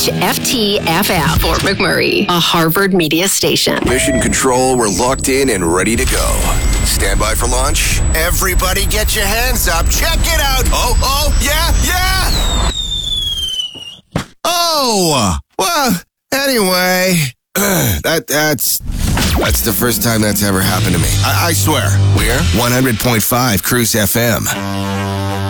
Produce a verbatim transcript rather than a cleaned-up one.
H F T F M, Fort McMurray, a Harvard media station. Mission Control, we're locked in and ready to go. Stand by for launch. Everybody get your hands up. Check it out. Oh, oh, yeah, yeah. Oh, well, anyway, that that's that's the first time that's ever happened to me. I, I swear. We're one hundred point five Cruise F M.